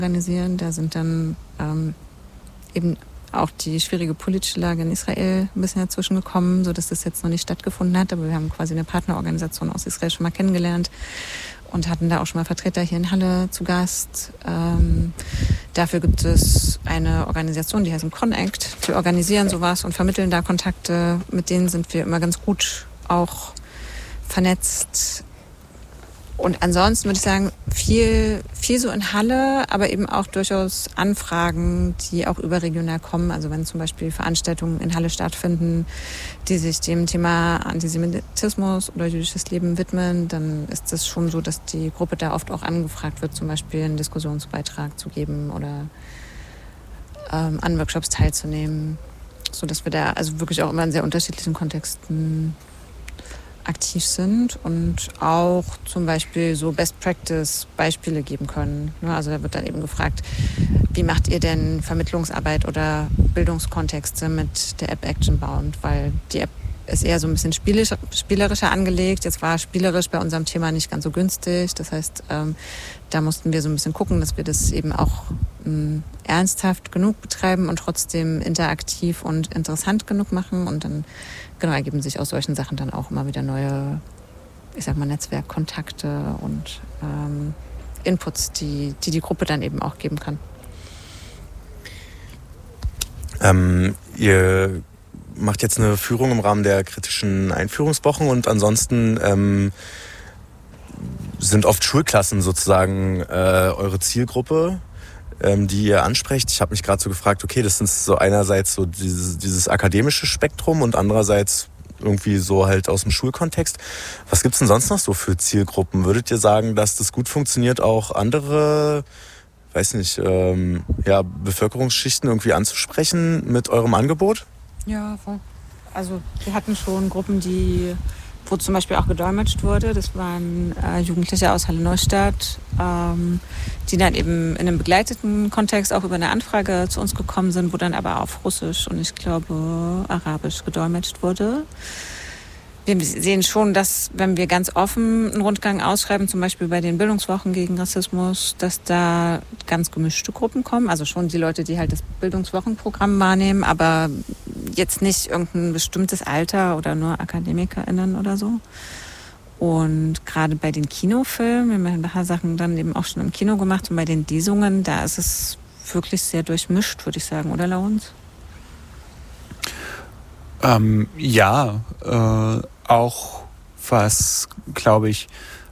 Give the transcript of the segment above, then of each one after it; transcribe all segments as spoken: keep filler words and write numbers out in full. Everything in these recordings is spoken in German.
organisieren. Da sind dann ähm, eben auch die schwierige politische Lage in Israel ein bisschen dazwischen gekommen, sodass das jetzt noch nicht stattgefunden hat. Aber wir haben quasi eine Partnerorganisation aus Israel schon mal kennengelernt und hatten da auch schon mal Vertreter hier in Halle zu Gast. Ähm, dafür gibt es eine Organisation, die heißt Connect. Die organisieren sowas und vermitteln da Kontakte. Mit denen sind wir immer ganz gut auch vernetzt. Und ansonsten würde ich sagen, viel, viel so in Halle, aber eben auch durchaus Anfragen, die auch überregional kommen. Also wenn zum Beispiel Veranstaltungen in Halle stattfinden, die sich dem Thema Antisemitismus oder jüdisches Leben widmen, dann ist es schon so, dass die Gruppe da oft auch angefragt wird, zum Beispiel einen Diskussionsbeitrag zu geben oder ähm, an Workshops teilzunehmen. Sodass wir da also wirklich auch immer in sehr unterschiedlichen Kontexten aktiv sind und auch zum Beispiel so Best-Practice-Beispiele geben können. Also da wird dann eben gefragt, wie macht ihr denn Vermittlungsarbeit oder Bildungskontexte mit der App Action Bound? Weil die App ist eher so ein bisschen spielisch, spielerischer angelegt. Jetzt war spielerisch bei unserem Thema nicht ganz so günstig. Das heißt, ähm, da mussten wir so ein bisschen gucken, dass wir das eben auch ähm, ernsthaft genug betreiben und trotzdem interaktiv und interessant genug machen. Und dann genau ergeben sich aus solchen Sachen dann auch immer wieder neue, ich sag mal, Netzwerkkontakte und ähm, Inputs, die, die die Gruppe dann eben auch geben kann. Ähm, ihr macht jetzt eine Führung im Rahmen der kritischen Einführungswochen und ansonsten ähm, sind oft Schulklassen sozusagen äh, eure Zielgruppe, ähm, die ihr ansprecht. Ich habe mich gerade so gefragt, okay, das sind so einerseits so dieses, dieses akademische Spektrum und andererseits irgendwie so halt aus dem Schulkontext. Was gibt's denn sonst noch so für Zielgruppen? Würdet ihr sagen, dass das gut funktioniert, auch andere, weiß nicht, ähm, ja, Bevölkerungsschichten irgendwie anzusprechen mit eurem Angebot? Ja, voll. Also wir hatten schon Gruppen, die, wo zum Beispiel auch gedolmetscht wurde. Das waren äh, Jugendliche aus Halle-Neustadt, ähm, die dann eben in einem begleiteten Kontext auch über eine Anfrage zu uns gekommen sind, wo dann aber auf Russisch und ich glaube Arabisch gedolmetscht wurde. Wir sehen schon, dass, wenn wir ganz offen einen Rundgang ausschreiben, zum Beispiel bei den Bildungswochen gegen Rassismus, dass da ganz gemischte Gruppen kommen. Also schon die Leute, die halt das Bildungswochenprogramm wahrnehmen, aber jetzt nicht irgendein bestimmtes Alter oder nur AkademikerInnen oder so. Und gerade bei den Kinofilmen, wir haben ein paar Sachen dann eben auch schon im Kino gemacht und bei den Lesungen, da ist es wirklich sehr durchmischt, würde ich sagen, oder Laurens? Ähm, ja, äh, auch was, glaube ich,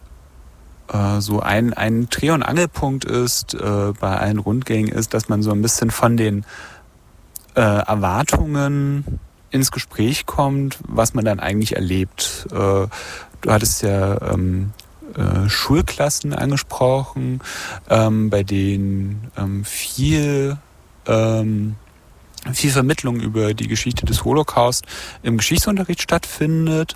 äh, so ein, ein Dreh- und Angelpunkt ist äh, bei allen Rundgängen ist, dass man so ein bisschen von den äh, Erwartungen ins Gespräch kommt, was man dann eigentlich erlebt. Äh, du hattest ja ähm, äh, Schulklassen angesprochen, ähm, bei denen ähm, viel ähm, viel Vermittlung über die Geschichte des Holocaust im Geschichtsunterricht stattfindet,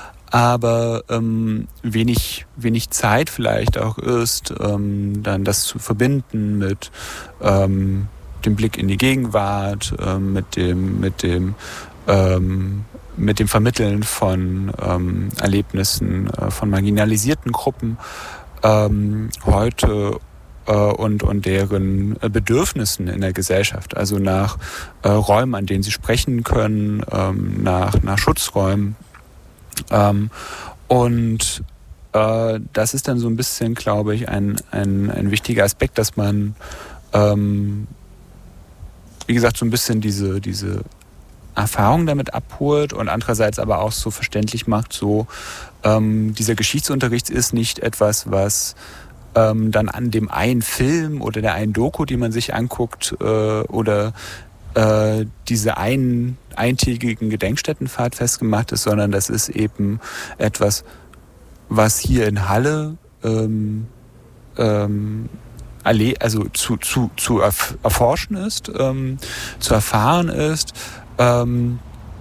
aber ähm, wenig, wenig Zeit vielleicht auch ist, ähm, dann das zu verbinden mit ähm, dem Blick in die Gegenwart, ähm, mit dem, mit dem, ähm, mit dem Vermitteln von ähm, Erlebnissen äh, von marginalisierten Gruppen ähm, heute und, und deren Bedürfnissen in der Gesellschaft, also nach äh, Räumen, an denen sie sprechen können, ähm, nach, nach Schutzräumen. Ähm, und äh, das ist dann so ein bisschen, glaube ich, ein, ein, ein wichtiger Aspekt, dass man, ähm, wie gesagt, so ein bisschen diese, diese Erfahrung damit abholt und andererseits aber auch so verständlich macht, so ähm, dieser Geschichtsunterricht ist nicht etwas, was Ähm, dann an dem einen Film oder der einen Doku, die man sich anguckt, äh, oder äh, diese einen eintägigen Gedenkstättenfahrt festgemacht ist, sondern das ist eben etwas, was hier in Halle ähm, ähm, also zu, zu, zu erforschen ist, ähm, zu erfahren ist. Ähm,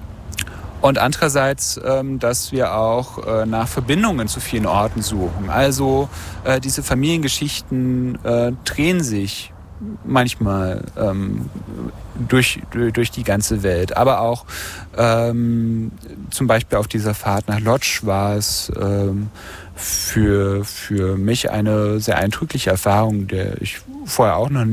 Und andererseits, ähm, dass wir auch äh, nach Verbindungen zu vielen Orten suchen. Also äh, diese Familiengeschichten äh, drehen sich manchmal ähm, durch, durch die ganze Welt. Aber auch ähm, zum Beispiel auf dieser Fahrt nach Lodz war es ähm, für, für mich eine sehr eindrückliche Erfahrung, der ich vorher auch noch